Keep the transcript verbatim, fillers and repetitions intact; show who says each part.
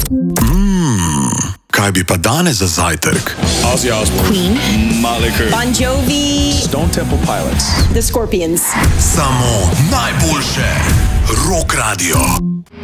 Speaker 1: Mmm, kaj bi pa danes za zajtrk?
Speaker 2: Ozzy Osbourne,
Speaker 3: Queen,
Speaker 2: Motley Crue,
Speaker 3: Bon Jovi,
Speaker 2: Stone Temple Pilots,
Speaker 3: The Scorpions.
Speaker 1: Samo najboljše Rock Radio.